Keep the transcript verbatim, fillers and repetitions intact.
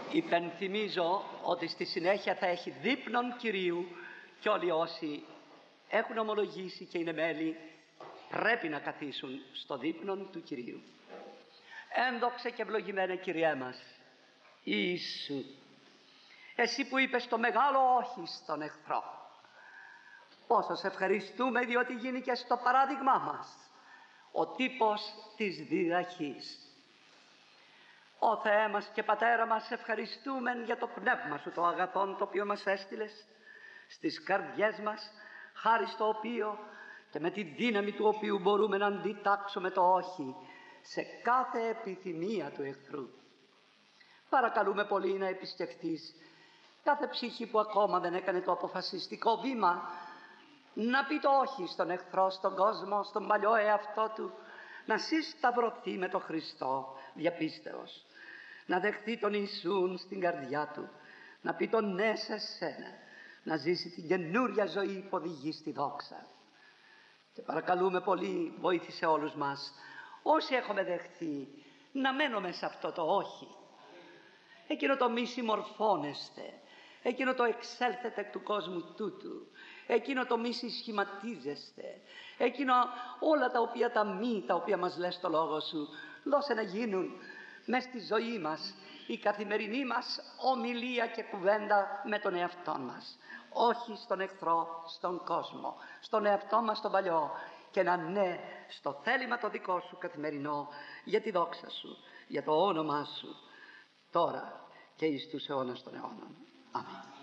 Υπενθυμίζω ότι στη συνέχεια θα έχει δείπνον Κυρίου και όλοι όσοι έχουν ομολογήσει και είναι μέλη πρέπει να καθίσουν στο δείπνον του Κυρίου. Ένδοξε και ευλογημένε Κυριέ μας Ιησού, εσύ που είπες το μεγάλο όχι στον εχθρό, πόσο σε ευχαριστούμε διότι γίνηκε στο παράδειγμά μας ο τύπος της διδαχής. Ω Θεέ μας και Πατέρα μας, ευχαριστούμε για το πνεύμα Σου το αγαθόν το οποίο μας έστειλες στις καρδιές μας, χάρη στο οποίο και με τη δύναμη του οποίου μπορούμε να αντιτάξουμε το όχι σε κάθε επιθυμία του εχθρού. Παρακαλούμε πολύ να επισκεφθείς κάθε ψυχή που ακόμα δεν έκανε το αποφασιστικό βήμα να πει το όχι στον εχθρό, στον κόσμο, στον παλιό εαυτό του, να συσταυρωθεί με τον Χριστό διαπίστεως, να δεχθεί τον Ιησούν στην καρδιά του, να πει το ναι σε σένα, να ζήσει την καινούρια ζωή που οδηγεί στη δόξα. Και παρακαλούμε πολύ, βοήθησε όλους μας όσοι έχουμε δεχθεί να μένουμε σε αυτό το όχι, εκείνο το μη συμμορφώνεστε, εκείνο το εξέλθετε εκ του κόσμου τούτου, εκείνο το μη συσχηματίζεστε, εκείνο όλα τα οποία τα μη, τα οποία μας λες το λόγο Σου, δώσε να γίνουν μες στη ζωή μας η καθημερινή μας ομιλία και κουβέντα με τον εαυτό μας, όχι στον εχθρό, στον κόσμο, στον εαυτό μας τον παλιό, και ένα ναι στο θέλημα το δικό Σου καθημερινό για τη δόξα Σου, για το όνομά Σου, τώρα και εις τους αιώνας των αιώνων. Αμήν.